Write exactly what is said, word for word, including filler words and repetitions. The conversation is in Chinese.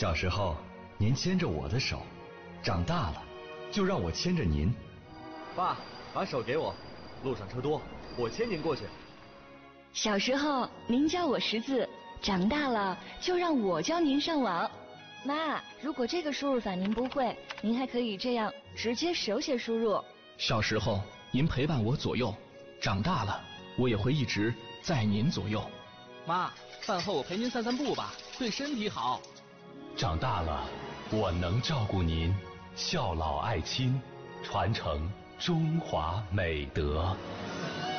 小时候，您牵着我的手，长大了，就让我牵着您。 爸，把手给我，路上车多，我牵您过去。 小时候，您教我识字，长大了就让我教您上网。妈，如果这个输入法您不会，您还可以这样直接手写输入。 小时候您陪伴我左右，长大了我也会一直在您左右。 妈，饭后我陪您散散步吧，对身体好。 长大了我能照顾您，孝老爱亲，传承中华美德。